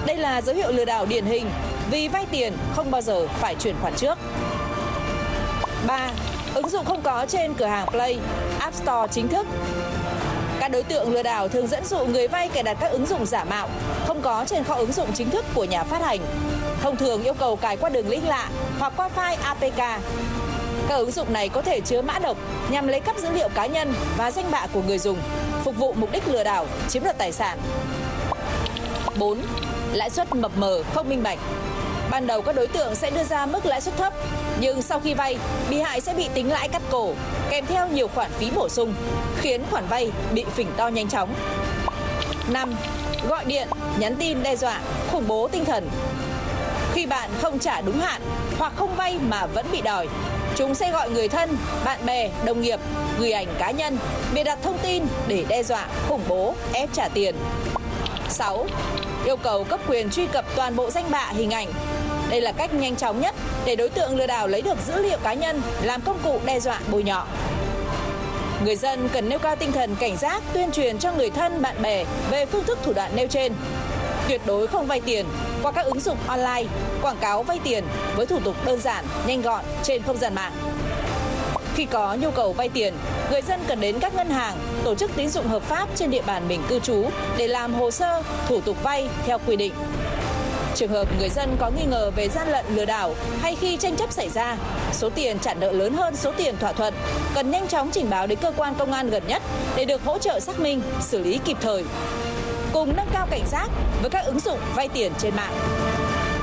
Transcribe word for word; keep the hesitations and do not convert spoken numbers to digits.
Đây là dấu hiệu lừa đảo điển hình vì vay tiền không bao giờ phải chuyển khoản trước. ba. Ứng dụng không có trên cửa hàng Play, App Store chính thức. Các đối tượng lừa đảo thường dẫn dụ người vay cài đặt các ứng dụng giả mạo không có trên kho ứng dụng chính thức của nhà phát hành. Thông thường yêu cầu cài qua đường link lạ hoặc qua file a pê ca. Các ứng dụng này có thể chứa mã độc nhằm lấy cắp dữ liệu cá nhân và danh bạ của người dùng, phục vụ mục đích lừa đảo, chiếm đoạt tài sản. bốn. Lãi suất mập mờ không minh bạch. Ban đầu các đối tượng sẽ đưa ra mức lãi suất thấp, nhưng sau khi vay, bị hại sẽ bị tính lãi cắt cổ, kèm theo nhiều khoản phí bổ sung, khiến khoản vay bị phình to nhanh chóng. năm. Gọi điện, nhắn tin đe dọa, khủng bố tinh thần. Khi bạn không trả đúng hạn hoặc không vay mà vẫn bị đòi, chúng sẽ gọi người thân, bạn bè, đồng nghiệp, gửi ảnh cá nhân, bịa đặt thông tin để đe dọa, khủng bố, ép trả tiền. sáu. Yêu cầu cấp quyền truy cập toàn bộ danh bạ, hình ảnh. Đây là cách nhanh chóng nhất để đối tượng lừa đảo lấy được dữ liệu cá nhân làm công cụ đe dọa, bôi nhọ. Người dân cần nêu cao tinh thần cảnh giác, tuyên truyền cho người thân, bạn bè về phương thức thủ đoạn nêu trên. Tuyệt đối không vay tiền qua các ứng dụng online, quảng cáo vay tiền với thủ tục đơn giản, nhanh gọn trên không gian mạng. Khi có nhu cầu vay tiền, người dân cần đến các ngân hàng, tổ chức tín dụng hợp pháp trên địa bàn mình cư trú để làm hồ sơ, thủ tục vay theo quy định. Trường hợp người dân có nghi ngờ về gian lận lừa đảo hay khi tranh chấp xảy ra, số tiền trả nợ lớn hơn số tiền thỏa thuận, cần nhanh chóng trình báo đến cơ quan công an gần nhất để được hỗ trợ xác minh, xử lý kịp thời. Cùng nâng cao cảnh giác với các ứng dụng vay tiền trên mạng.